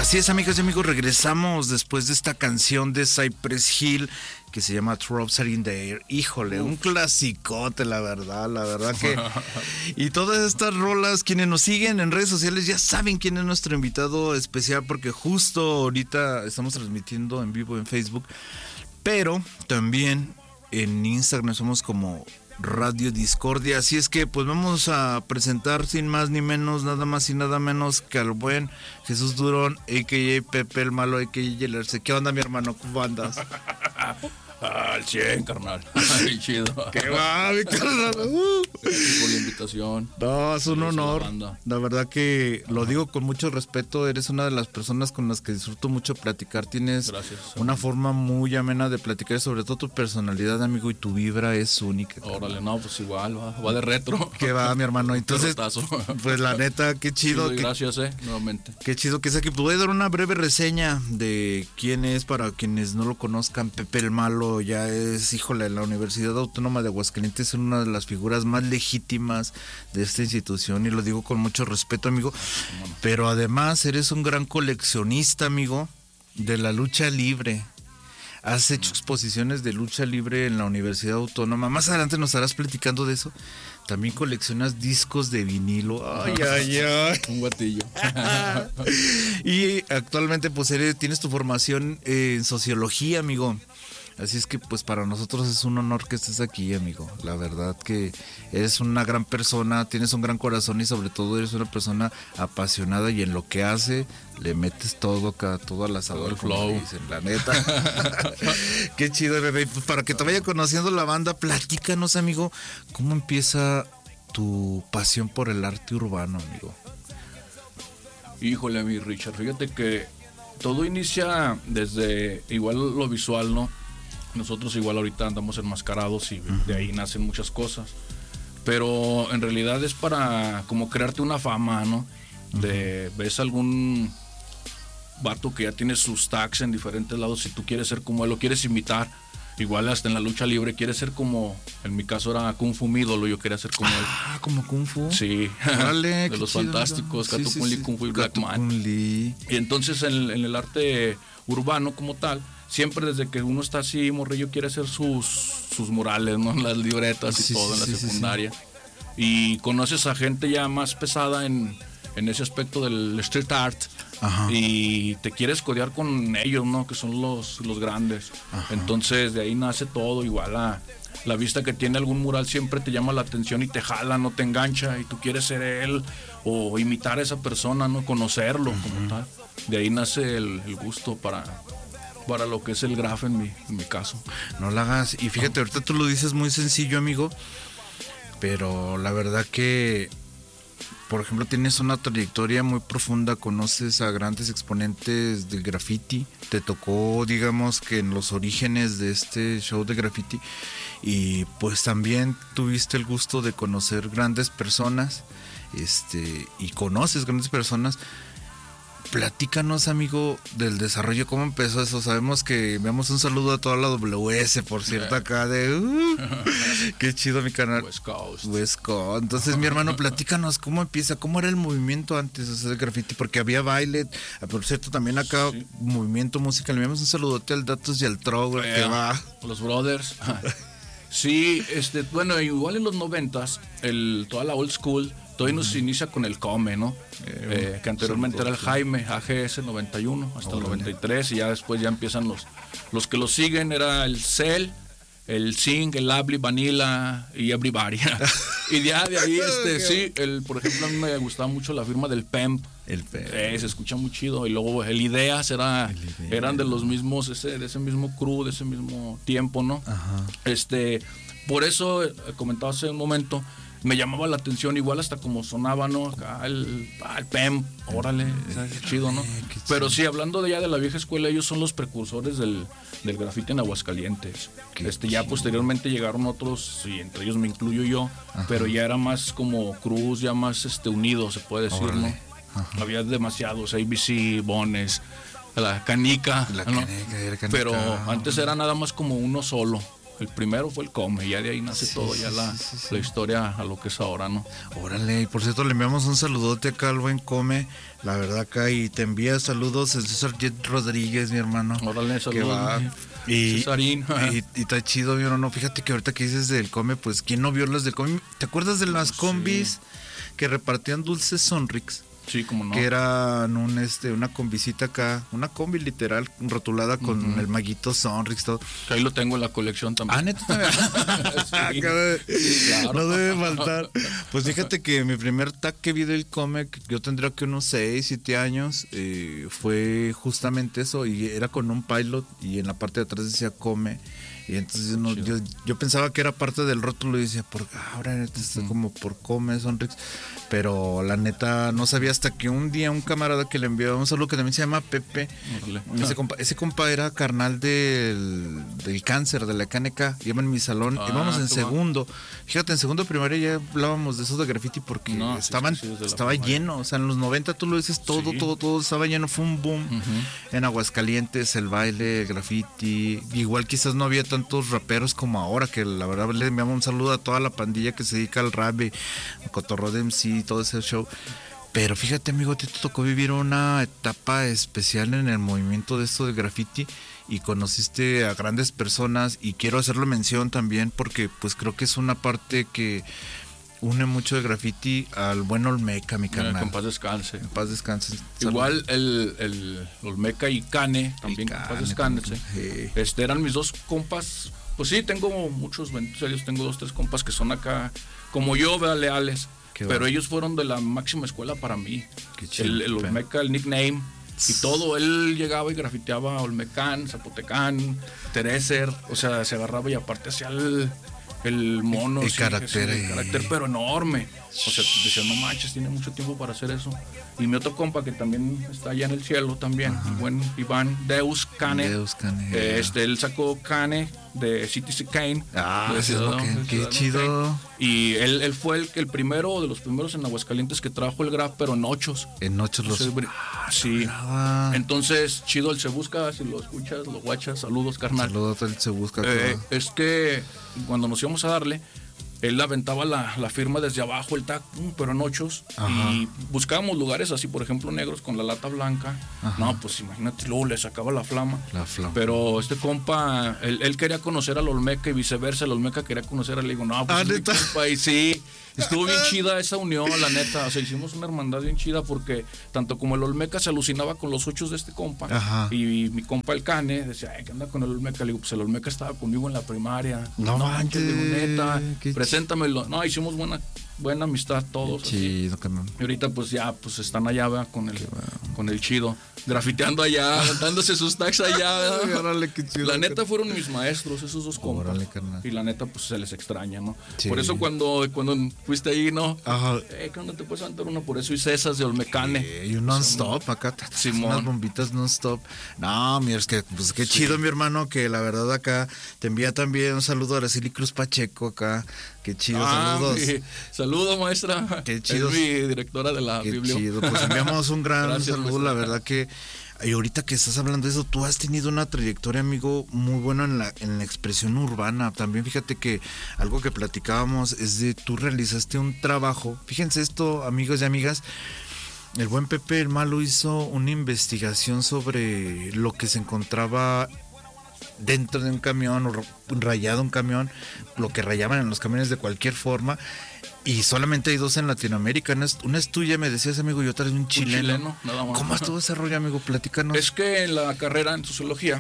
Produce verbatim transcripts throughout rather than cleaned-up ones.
Así es, amigas y amigos, regresamos después de esta canción de Cypress Hill que se llama Troubles in the Air. Híjole, un clasicote, la verdad, la verdad que... Y todas estas rolas, quienes nos siguen en redes sociales ya saben quién es nuestro invitado especial, porque justo ahorita estamos transmitiendo en vivo en Facebook, pero también en Instagram somos como Radio Discordia, así es que pues vamos a presentar sin más ni menos, nada más y nada menos que al buen Jesús Durón, a k a. Pepe el Malo, a k a. El Erce. ¿Qué onda, mi hermano? ¿Cómo andas? Al cien, carnal. Qué chido. Qué va, mi carnal. Uh. Gracias por la invitación. No, es un Gracias honor. a la banda. La verdad que lo digo con mucho respeto. Eres una de las personas con las que disfruto mucho platicar. Tienes Gracias. una forma muy amena de platicar, sobre todo tu personalidad, amigo, y tu vibra es única. Órale, no, pues igual, va, va de retro. ¿Qué va, mi hermano? Entonces, Pelotazo. pues la neta, qué chido. Sí, que, gracias, eh, nuevamente. Qué chido que sea aquí. Voy a dar una breve reseña de quién es, para quienes no lo conozcan. Pepe el Malo ya es, híjole, la Universidad Autónoma de Aguascalientes es una de las figuras más legítimas de esta institución, y lo digo con mucho respeto, amigo. Pero además eres un gran coleccionista, amigo, de la lucha libre. Has hecho exposiciones de lucha libre en la Universidad Autónoma. Más adelante nos estarás platicando de eso. También coleccionas discos de vinilo. Ay, ay, ay. Un guatillo. Y actualmente pues eres, tienes tu formación en sociología, amigo. Así es que pues para nosotros es un honor que estés aquí, amigo. La verdad que eres una gran persona, tienes un gran corazón y sobre todo eres una persona apasionada, y en lo que hace le metes todo acá, todo al asador, el flow. Dicen, la neta. Qué chido, bebé. Y pues para que te vaya conociendo la banda, platícanos, amigo, ¿cómo empieza tu pasión por el arte urbano, amigo? Híjole, mi Richard, fíjate que todo inicia desde igual lo visual, ¿no? Nosotros igual ahorita andamos enmascarados y de ahí nacen muchas cosas. Pero en realidad es para como crearte una fama, ¿no? De ves algún vato que ya tiene sus tags en diferentes lados y tú quieres ser como él, lo quieres imitar. Igual hasta en la lucha libre quieres ser como, en mi caso era Kung Fu mi ídolo, yo quería ser como él. Ah, como Kung Fu. Sí, Dale, de los chido, fantásticos, sí, Kato sí, Kun Lee, sí. Kung Fu y Black Kato Man. Kun Lee. Y entonces en, en el arte urbano como tal, siempre desde que uno está así, morrillo, quiere hacer sus, sus murales, ¿no? En las libretas y Sí, todo, sí, en la sí, sí, secundaria. Y conoces a gente ya más pesada en, en ese aspecto del street art. Ajá. Y te quieres codear con ellos, ¿no? Que son los, los grandes. Ajá. Entonces de ahí nace todo. Igual a la vista que tiene algún mural siempre te llama la atención y te jala, no te engancha, y tú quieres ser él o imitar a esa persona, ¿no? Conocerlo, uh-huh, como tal. De ahí nace el, el gusto para, para lo que es el graf en mi, en mi caso. No la hagas. Y fíjate, ahorita tú lo dices muy sencillo, amigo, pero la verdad que, por ejemplo, tienes una trayectoria muy profunda, conoces a grandes exponentes del graffiti, te tocó, digamos, que en los orígenes de este show de graffiti, y pues también tuviste el gusto de conocer grandes personas, este, y conoces grandes personas. Platícanos, amigo, del desarrollo, cómo empezó eso. Sabemos que enviamos un saludo a toda la W S, por cierto, acá de... Uh, qué chido mi canal. West Coast. West Coast. Entonces, mi hermano, platícanos cómo empieza, cómo era el movimiento antes de hacer graffiti, porque había baile, por cierto, también acá sí. Movimiento musical. Le enviamos un saludote al Datos y al Trower, yeah, que va. Los brothers. Sí, este, bueno, igual en los noventas, el, toda la old school, todavía nos inicia con el Come, ¿no? Eh, eh, que anteriormente era el Jaime, A G S noventa y uno hasta el noventa y tres, y ya después ya empiezan los los que lo siguen, era el Cell, el Sing, el Abli, Vanilla y Everybody. Y ya de ahí, este, sí, el, por ejemplo, a mí me gustaba mucho la firma del Pemp. El Pemp. Eh, se escucha muy chido. Y luego el Ideas era, el Ideas. Eran de los mismos, ese, de ese mismo crew, de ese mismo tiempo, ¿no? Ajá. Este, por eso, eh, comentaba hace un momento, me llamaba la atención, igual hasta como sonaba, ¿no? Acá el, ah, el P E M, órale, es chido, ¿no? Pero sí, hablando de ya de la vieja escuela, ellos son los precursores del, del grafiti en Aguascalientes. Este, ya posteriormente llegaron otros, y entre ellos me incluyo yo, ajá, pero ya era más como cruz, ya más este, unido, se puede decir, órale, ¿no? Ajá. Había demasiados, A B C, Bones, la Canica, la ¿no? canica, era canica. Pero antes era nada más como uno solo. el primero fue el Come, ya de ahí nace Sí, todo, sí, ya la, sí, sí, sí. la historia a lo que es ahora, ¿no? Órale, y por cierto le enviamos un saludote acá al buen Come, la verdad acá, y te envía saludos el César Jet Rodríguez, mi hermano. Órale, que saludos. va. mi Y, Cesarín. y, y está chido, mi hermano. Fíjate que ahorita que dices del Come, pues ¿quién no vio las del Come? ¿Te acuerdas de las Sí. combis que repartían dulces Sonrix? Sí, como no. Que eran un este una combicita acá, una combi literal rotulada con Ujú. el maguito Sonrix todo. Que ahí lo tengo en la colección también. Ah, neta también. Sí. Acá de- Claro. No debe faltar. Pues fíjate que mi primer tag que vi del cómic, yo tendría que unos seis, siete años, eh, fue justamente eso, y era con un pilot y en la parte de atrás decía Come. Y entonces yo, no- yo, yo pensaba que era parte del rótulo y decía, por ahora neta está Ujú. como por Come, Sonrix. Pero la neta no sabía hasta que un día un camarada que le envió un saludo que también se llama Pepe. Órale. Ese compa, ese compa era carnal del, del cáncer, de la K N K. Iba en mi salón, Ah, íbamos en qué va. segundo. Fíjate, en segundo de primaria ya hablábamos de eso de graffiti porque No, sí, estaban, sí, sí, desde la estaba primaria. lleno. O sea, en los noventa tú lo dices, todo, Sí. todo, todo estaba lleno. Fue un boom. Ujú. En Aguascalientes, el baile, el graffiti. Igual quizás no había tantos raperos como ahora, que la verdad le enviamos un saludo a toda la pandilla que se dedica al rap, y a Cotorro de M C, todo ese show. Pero fíjate, amigo, a ti te tocó vivir una etapa especial en el movimiento de esto del graffiti y conociste a grandes personas, y quiero hacerle mención también porque pues creo que es una parte que une mucho el graffiti al buen Olmeca, mi Mira, que carnal. en paz descanse. En paz descanse. Igual el, el Olmeca y Cane, también Y que en paz Cane descanse. también, sí. Este, eran mis dos compas. Pues sí, tengo muchos, benditos a Dios, tengo dos, tres compas que son acá, como yo, vea, leales. Qué Pero bueno. ellos fueron de la máxima escuela para mí. Qué chido, El, el ven. Olmeca, el nickname y todo. Él llegaba y grafiteaba Olmecán, Zapotecán, Tereser. O sea, se agarraba y aparte hacía el, el mono. El sí, carácter, sí, el eh. carácter, pero enorme. O sea, decía, no manches, tiene mucho tiempo para hacer eso. Y mi otro compa que también está allá en el cielo también, el buen Iván Deus Cane. Deus Cane. Eh, Este, él sacó Cane de Citizen Kane. Ah, de ese Ciudadano- Kane, de qué Ciudadano chido. Kane. Y él, él fue el, el primero de los primeros en Aguascalientes que trajo el graf, pero en ochos. En ocho los... O sea, br- sí. Ah, Entonces, chido, él se busca, si lo escuchas, lo guachas, saludos, carnal. saludos, él se busca. Eh, todo. es que cuando nos íbamos a darle, él aventaba la, la firma desde abajo, el tag, pum, pero en ochos. Ajá. Y buscábamos lugares así, por ejemplo, negros con la lata blanca. Ajá. No, pues imagínate, luego le sacaba la flama. La flama. Pero este compa, él, él quería conocer al Olmeca y viceversa, el Olmeca quería conocer a él. Le digo, no, pues Ah, es mi ¿neta? compa. Y sí, estuvo bien chida esa unión, la neta. O sea, hicimos una hermandad bien chida porque tanto como el Olmeca se alucinaba con los ochos de este compa. Ajá. Y mi compa el Cane decía, ay, ¿qué anda con el Olmeca? Le digo, pues el Olmeca estaba conmigo en la primaria. No manches, le digo, neta, qué ch- preséntamelo. No, hicimos buena, buena amistad todos. así. Chido, carnal. Y ahorita pues ya pues están allá, ¿verdad? Con el, con el chido, grafiteando allá, dándose sus tags allá, ¿verdad? Ay, órale, qué chido, La neta carnal. fueron mis maestros, esos dos compas. Órale, carnal. Y la neta pues se les extraña, ¿no? Sí. Por eso cuando, cuando fuiste ahí, ¿no? Ajá. Eh, ¿qué onda? ¿Te puedes aventar uno? Por eso hice esas de Olmecane. Eh, y un non-stop acá, ta, ta, Simón. unas bombitas non-stop. No, mira, es que, pues qué chido, mi hermano, que la verdad acá te envía también un saludo a Araceli Cruz Pacheco acá. Qué chido, Ah, saludos. mi- saludo, maestra. Qué chido. Es mi directora de la Qué Biblia. chido. Pues enviamos un gran Gracias, saludo, maestra. la verdad que. Y ahorita que estás hablando de eso, tú has tenido una trayectoria, amigo, muy buena en la, en la expresión urbana. También fíjate que algo que platicábamos es de tú realizaste un trabajo. Fíjense esto, amigos y amigas. El buen Pepe el Malo hizo una investigación sobre lo que se encontraba dentro de un camión o ro- rayado un camión, lo que rayaban en los camiones de cualquier forma. Y solamente hay dos en Latinoamérica. Una es, una es tuya, me decías, amigo, y otra es un Un chileno. chileno, nada más. ¿Cómo estuvo ese rollo, amigo? Platícanos. Es que en la carrera en sociología,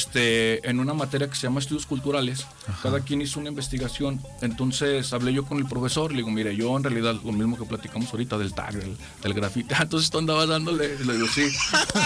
este, en una materia que se llama estudios culturales, cada quien hizo una investigación. Entonces hablé yo con el profesor, le digo, mire, yo en realidad lo mismo que platicamos ahorita del tag, del, del grafite. Ah, entonces tú andabas dándole, le digo, sí.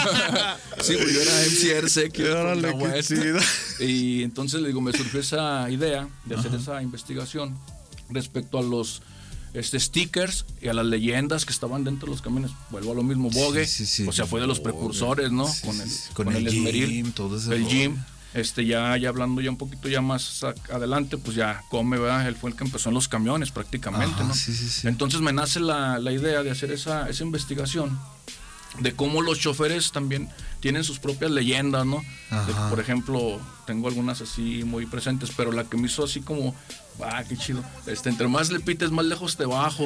Sí, pues yo era M C R C, que Órale, por la qué West. chido. Y entonces le digo, me surgió esa idea de hacer esa investigación respecto a los este, stickers y a las leyendas que estaban dentro de los camiones. Vuelvo a lo mismo, Vogue, Sí, sí, sí. o sea, fue de los Vogue. precursores, ¿no? Sí, con sí, el, sí. con Con el, el esmeril, Jim, todo ese el rollo. Jim. Este, ya, ya hablando ya un poquito ya más a- adelante, pues ya Come, ¿verdad? Él fue el que empezó en los camiones prácticamente, Ajá, ¿no? sí, sí, sí. Entonces me nace la, la idea de hacer esa, esa investigación de cómo los choferes también tienen sus propias leyendas, ¿no? De, Ajá. por ejemplo, tengo algunas así muy presentes, pero la que me hizo así como, ah, qué chido, este, entre más le pites, más lejos te bajo.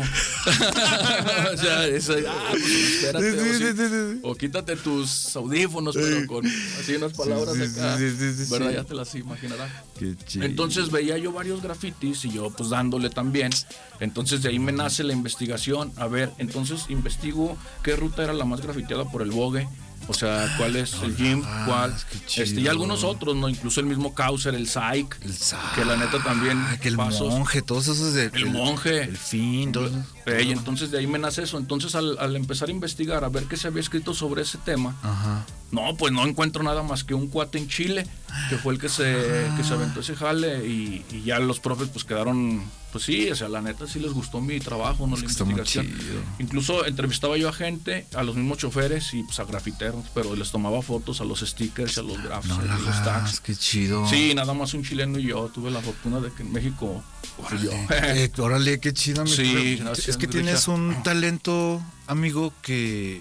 O sea, esa, ah, pues espérate, Sí, o, sí, sí, sí, sí. o quítate tus audífonos, pero con así unas palabras Sí, acá, sí, sí, sí, ¿verdad? sí. Ya te las imaginarás. Qué chido. Entonces veía yo varios grafitis y yo pues dándole también. Entonces de ahí me nace la investigación. A ver, entonces investigo qué ruta era la más grafiteada por el Vogue. O sea, cuál es el Jim, cuál. Este, y algunos otros, ¿no? Incluso el mismo Kauser, el Psych. El Psych. Que la neta también. Ah, que el pasos, monje, todos esos de. El, el monje. El fin, todo eso. Y entonces de ahí me nace eso. Entonces al, al empezar a investigar, a ver qué se había escrito sobre ese tema. Ajá. No, pues no encuentro nada más que un cuate en Chile, que fue el que se, que se aventó ese jale y, y ya los profes pues quedaron, pues sí, o sea, la neta sí les gustó mi trabajo, no la investigación. Incluso entrevistaba yo a gente, a los mismos choferes y pues a grafiteros, pero les tomaba fotos a los stickers, a los grafs, No a la los tags. Qué chido. Sí, nada más un chileno y yo, tuve la fortuna de que en México, pues, yo. Eh, órale, qué chido, amigo. Sí, gracias, es que Richard. tienes un talento, amigo, que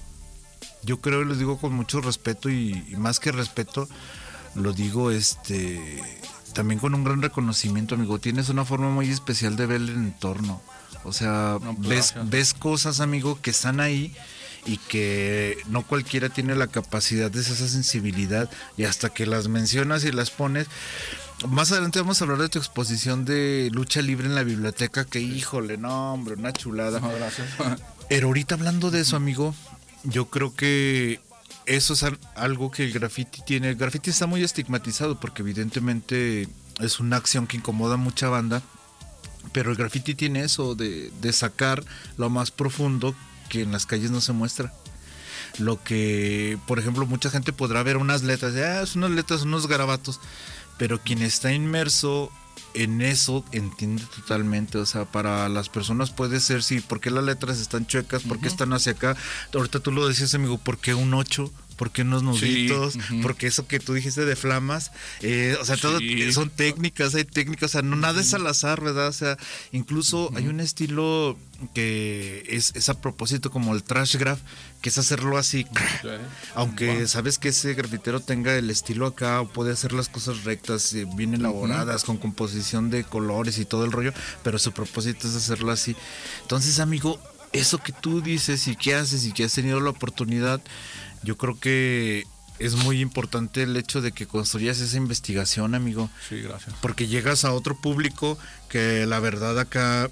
yo creo y lo digo con mucho respeto y, y más que respeto, lo digo este también con un gran reconocimiento, amigo. Tienes una forma muy especial de ver el entorno. O sea, No, pues, ves, gracias. ves cosas, amigo, que están ahí y que no cualquiera tiene la capacidad de esa sensibilidad y hasta que las mencionas y las pones. Más adelante vamos a hablar de tu exposición de lucha libre en la biblioteca, que híjole, no, hombre, una chulada. No, gracias. Pero ahorita hablando de eso, amigo, yo creo que eso es algo que el graffiti tiene. El graffiti está muy estigmatizado porque evidentemente es una acción que incomoda a mucha banda, pero el graffiti tiene eso de, de sacar lo más profundo que en las calles no se muestra. Lo que, por ejemplo, mucha gente podrá ver unas letras, ah, son unas letras, unos garabatos, pero quien está inmerso en eso entiende totalmente. O sea, para las personas puede ser, sí, ¿por qué las letras están chuecas? ¿Por qué uh-huh. están hacia acá? Ahorita tú lo decías, amigo, ¿por qué un ocho? ¿Por qué unos nuditos? Sí, uh-huh. Porque eso que tú dijiste de flamas, eh, o sea, sí. todo son técnicas, hay técnicas, o sea, no, nada es al azar, ¿verdad? O sea, incluso uh-huh. hay un estilo que es, es a propósito como el trash graph, que es hacerlo así, okay. aunque wow. sabes que ese grafitero tenga el estilo acá, o puede hacer las cosas rectas, eh, bien elaboradas, uh-huh. con composición de colores y todo el rollo, pero su propósito es hacerlo así. Entonces, amigo, eso que tú dices y que haces y que has tenido la oportunidad, yo creo que es muy importante el hecho de que construyas esa investigación, amigo. Sí, gracias. Porque llegas a otro público que la verdad acá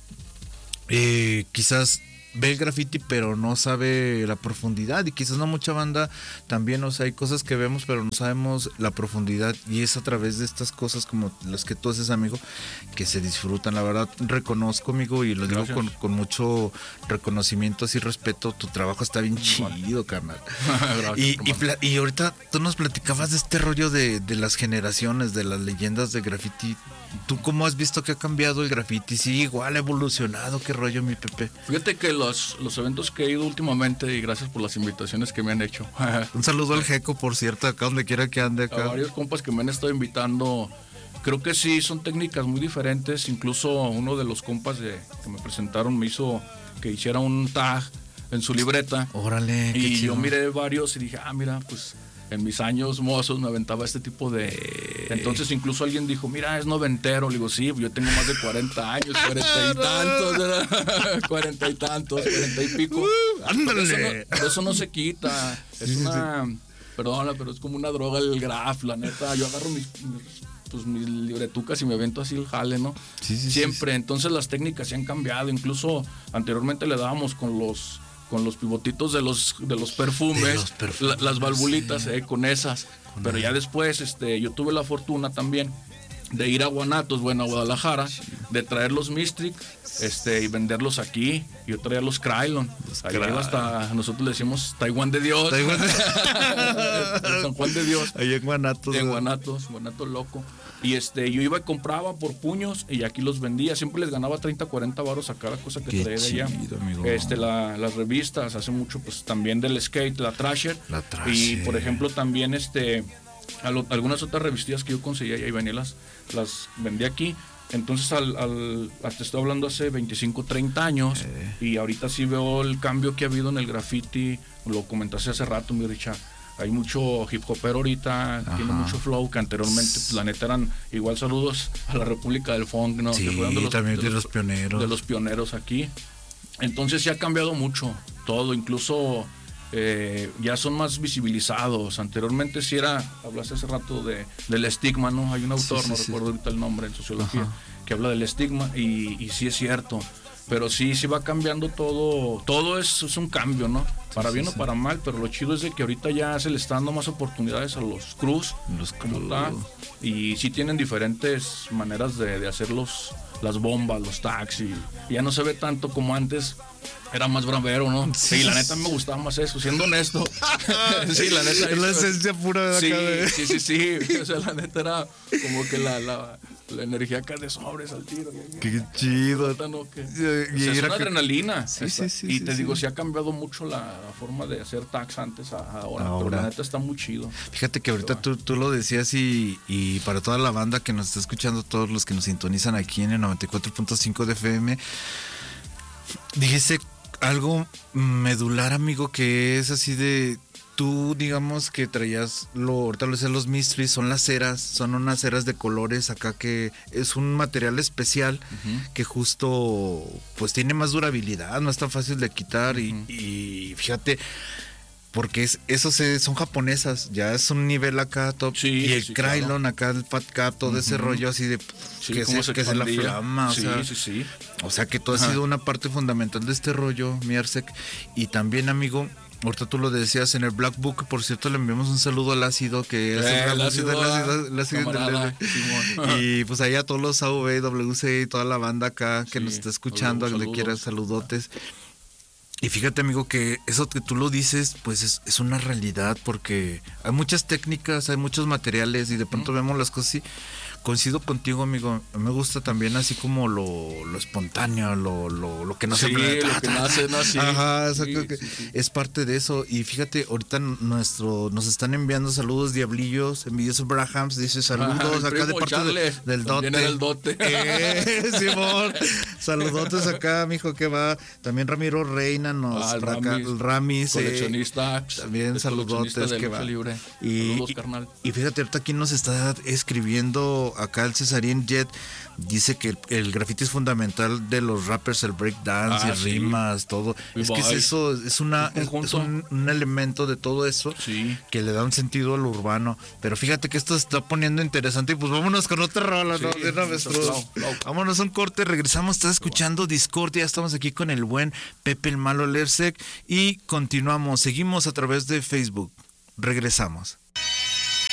eh, quizás ve el graffiti pero no sabe la profundidad, y quizás no mucha banda también, o sea, hay cosas que vemos pero no sabemos la profundidad, y es a través de estas cosas como las que tú haces, amigo, que se disfrutan. La verdad reconozco, amigo, y lo digo con, con mucho reconocimiento y respeto, tu trabajo está bien chido, carnal. Gracias, y, y, y ahorita tú nos platicabas de este rollo de, de las generaciones, de las leyendas de graffiti. ¿Tú cómo has visto que ha cambiado el graffiti? Sí, igual ha evolucionado, qué rollo, mi Pepe. Fíjate que los, los eventos que he ido últimamente, y gracias por las invitaciones que me han hecho. Un saludo al Jeco, por cierto, acá donde quiera que ande acá. A varios compas que me han estado invitando. Creo que sí, son técnicas muy diferentes. Incluso uno de los compas de, que me presentaron me hizo que hiciera un tag en su libreta. Órale, qué Y chido. yo miré varios y dije, ah, mira, pues en mis años mozos me aventaba este tipo de... Entonces incluso alguien dijo, mira, es noventero. Le digo, sí, yo tengo más de cuarenta años, cuarenta y tantos, cuarenta y tantos, cuarenta y pico. Uh, ándale. Pero eso, no, eso no se quita. Es sí, una... Sí. Perdona, pero es como una droga el graf, la neta. Yo agarro mis, mis, pues, mis libretucas y me avento así el jale, ¿no? Sí, sí, Siempre. Sí, sí. Entonces las técnicas se han cambiado. Incluso anteriormente le dábamos con los... con los pivotitos de los de los perfumes, de los perfumes la, las valvulitas, sí. eh, con esas. Con Pero ya después este, yo tuve la fortuna también de ir a Guanatos, bueno, a Guadalajara, sí. de traer los Mystic este, y venderlos aquí. Yo traía los Krylon. Ahí iba hasta, nosotros le decimos Taiwán de Dios. Taiwán de... San Juan de Dios. Ahí en Guanatos. En Guanatos, Guanatos loco. Y este, yo iba y compraba por puños y aquí los vendía. Siempre les ganaba treinta, cuarenta varos a cada cosa que Qué traía de allá. Chido, amigo. Este, la, las revistas, hace mucho, pues también del skate, la Thrasher. La Thrasher. Y por ejemplo, también este, lo, algunas otras revistillas que yo conseguía y ahí venía las, las vendía aquí. Entonces, al, al, te estoy hablando hace veinticinco, treinta años. Eh. Y ahorita sí veo el cambio que ha habido en el graffiti. Lo comentaste hace rato, mi Richard. hay mucho hip hopero ahorita, Ajá. tiene mucho flow, que anteriormente, pues, la neta eran igual saludos a la República del Funk, ¿no? Sí, que fueron de los, también de, de los, los pioneros. De los pioneros aquí. Entonces sí ha cambiado mucho todo, incluso eh, ya son más visibilizados. Anteriormente sí era, hablaste hace rato de, del estigma, ¿no? Hay un autor, sí, sí, no sí. recuerdo ahorita el nombre en sociología, Ajá. que habla del estigma y, y sí es cierto. Pero sí, sí va cambiando todo, todo es, es un cambio, ¿no? Para sí, bien sí, o sí. para mal, pero lo chido es de que ahorita ya se le está dando más oportunidades a los crews, los como tal, y sí tienen diferentes maneras de, de hacer los, las bombas, los tags, y, y ya no se ve tanto como antes. Era más bravero, ¿no? Sí, la neta me gustaba más eso, siendo honesto. Sí, la neta. Es la esencia pura de sí, acá. De... Sí, sí, sí. O sea, la neta era como que la, la, la energía acá de sobres al tiro. Qué chido. Neta, no, que, y o sea, es una que... adrenalina. Sí, sí, sí. Y sí, te sí. digo, sí ha cambiado mucho la, la forma de hacer tags antes a ahora. ahora. Pero la neta está muy chido. Fíjate que ahorita tú, tú lo decías y, y para toda la banda que nos está escuchando, todos los que nos sintonizan aquí en el noventa y cuatro punto cinco de F M, dijiste algo medular, amigo, que es así de tú, digamos que traías lo, ahorita lo decían los mysteries, son las ceras, son unas ceras de colores acá que es un material especial uh-huh. que justo pues tiene más durabilidad, no es tan fácil de quitar uh-huh. y, y fíjate, porque es, esos son japonesas, ya es un nivel acá top. Sí, y el sí, Krylon, claro. acá el Fat Cap, todo uh-huh. ese rollo así de sí, que, se, se que se la flama. Sí, o sea, sí, sí. O sea que tú has sido una parte fundamental de este rollo, mi Arsec. Y también, amigo, ahorita tú lo decías en el Black Book, por cierto, le enviamos un saludo al ácido, que es eh, el ácido, el ácido, el ácido camarada, y pues allá todos los A V, W C y toda la banda acá que sí, nos está escuchando, donde quieras, saludotes. Y fíjate, amigo, que eso que tú lo dices, pues es, es una realidad, porque hay muchas técnicas, hay muchos materiales y de pronto mm. vemos las cosas y coincido contigo, amigo. Me gusta también así como lo, lo espontáneo, lo, lo, lo que no sí, se pre- lo que nace, no así. Ajá, eso sí, creo que sí, sí. es parte de eso. Y fíjate, ahorita nuestro nos están enviando saludos diablillos, envidioso Brahams, dice saludos ah, acá de parte Charles, de, del dote. Del dote. Eh, Simón, saludotes acá, mijo, que va. También Ramiro Reina nos ah, el acá, Ramis, el Ramis coleccionista, eh, también saludotes que va. Libre. Y, saludos, carnal. Y, y fíjate, ahorita aquí nos está escribiendo acá el Cesarín Jet, dice que el, el graffiti es fundamental de los rappers, el breakdance ah, y sí. rimas, todo. We es boy. que es eso, es una es, es un, un elemento de todo eso sí. que le da un sentido al urbano. Pero fíjate que esto se está poniendo interesante y pues vámonos con otra rola, sí, ¿no? De una vez, vámonos a un corte, regresamos, estás escuchando Discordia, estamos aquí con el buen Pepe el Malo Lersec y continuamos, seguimos a través de Facebook. Regresamos.